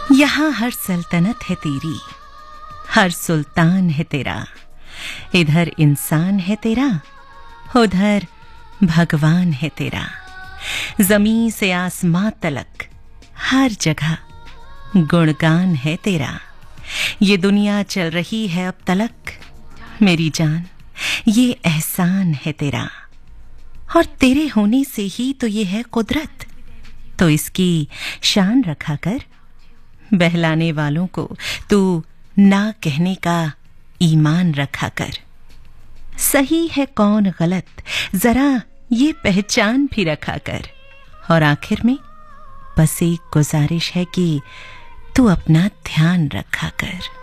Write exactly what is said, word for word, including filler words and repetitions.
यहाँ हर सल्तनत है तेरी, हर सुल्तान है तेरा। इधर इंसान है तेरा, उधर भगवान है तेरा। जमीन से आसमां तलक हर जगह गुणगान है तेरा। ये दुनिया चल रही है अब तलक मेरी जान, ये एहसान है तेरा। और तेरे होने से ही तो ये है कुदरत, तो इसकी शान रखा कर। बहलाने वालों को तू ना कहने का ईमान रखा कर। सही है कौन गलत जरा ये पहचान भी रखा कर। और आखिर में बस एक गुजारिश है कि तू अपना ध्यान रखा कर।